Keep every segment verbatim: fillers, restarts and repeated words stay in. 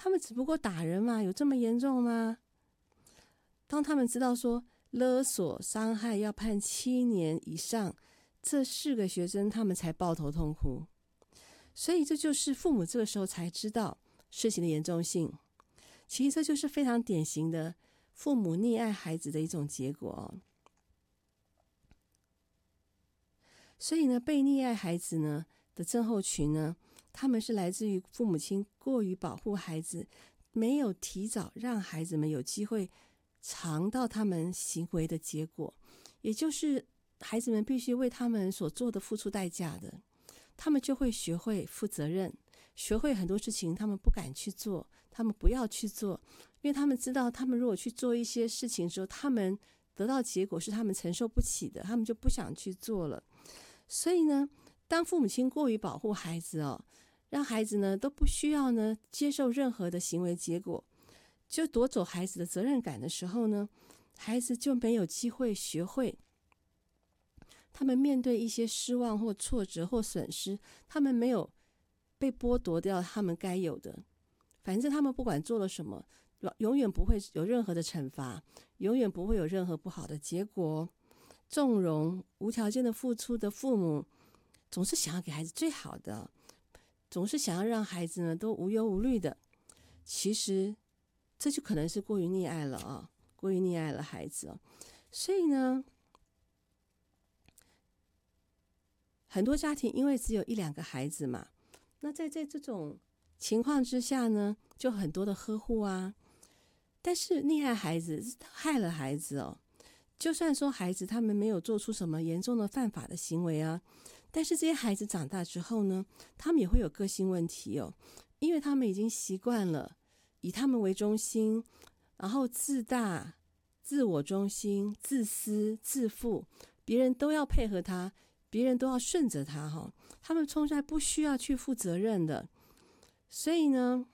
他们只不过打人嘛，有这么严重吗？当他们知道说勒索伤害要判七年以上，这四个学生他们才抱头痛哭。所以这就是父母这个时候才知道事情的严重性。其实这就是非常典型的父母溺爱孩子的一种结果哦。所以呢，被溺爱孩子呢的症候群呢，他们是来自于父母亲过于保护孩子，没有提早让孩子们有机会尝到他们行为的结果，也就是孩子们必须为他们所做的付出代价的。他们就会学会负责任，学会很多事情他们不敢去做，他们不要去做，因为他们知道他们如果去做一些事情之后，他们得到结果是他们承受不起的，他们就不想去做了。所以呢，当父母亲过于保护孩子哦，让孩子呢都不需要呢接受任何的行为结果，就夺走孩子的责任感的时候呢，孩子就没有机会学会他们面对一些失望或挫折或损失，他们没有被剥夺掉他们该有的。反正他们不管做了什么，永远不会有任何的惩罚，永远不会有任何不好的结果。纵容无条件的付出的父母，总是想要给孩子最好的，总是想要让孩子呢都无忧无虑的。其实这就可能是过于溺爱了啊，过于溺爱了孩子啊。所以呢，很多家庭因为只有一两个孩子嘛，那在在这种情况之下呢，就很多的呵护啊。但是溺爱孩子害了孩子哦。就算说孩子他们没有做出什么严重的犯法的行为啊，但是这些孩子长大之后呢，他们也会有个性问题哦，因为他们已经习惯了以他们为中心，然后自大、自我中心、自私、自负，别人都要配合他，别人都要顺着他哈，他们从来不需要去负责任的。所以呢，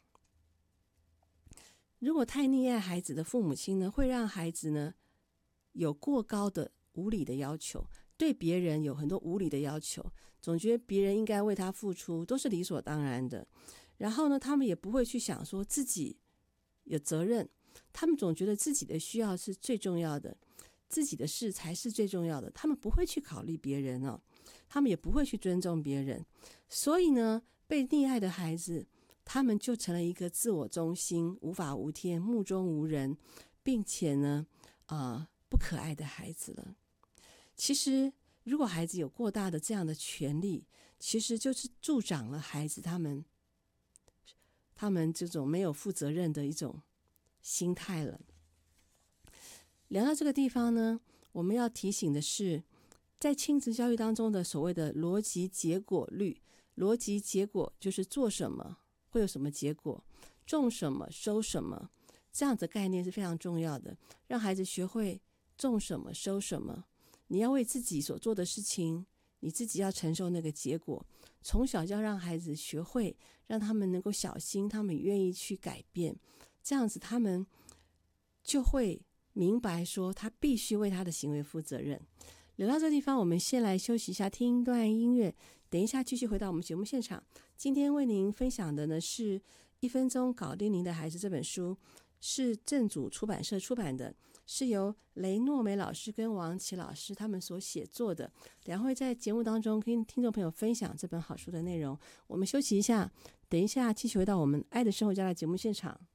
如果太溺爱孩子的父母亲呢，会让孩子呢有过高的无理的要求，对别人有很多无理的要求，总觉得别人应该为他付出，都是理所当然的。然后呢，他们也不会去想说自己有责任，他们总觉得自己的需要是最重要的，自己的事才是最重要的，他们不会去考虑别人哦，他们也不会去尊重别人。所以呢，被溺爱的孩子，他们就成了一个自我中心、无法无天、目中无人，并且呢，呃。不可爱的孩子了。其实如果孩子有过大的这样的权利，其实就是助长了孩子他们他们这种没有负责任的一种心态了。聊到这个地方呢，我们要提醒的是，在亲子教育当中的所谓的逻辑结果律，逻辑结果就是做什么会有什么结果，种什么收什么，这样的概念是非常重要的，让孩子学会种什么收什么，你要为自己所做的事情，你自己要承受那个结果。从小就要让孩子学会，让他们能够小心，他们愿意去改变，这样子他们就会明白说他必须为他的行为负责任。聊到这个地方，我们先来休息一下，听一段音乐，等一下继续回到我们节目现场。今天为您分享的呢是一分钟搞定您的孩子这本书，是正主出版社出版的，是由雷诺梅老师跟王琦老师他们所写作的，两会在节目当中跟听众朋友分享这本好书的内容。我们休息一下，等一下继续回到我们爱的生活家的节目现场。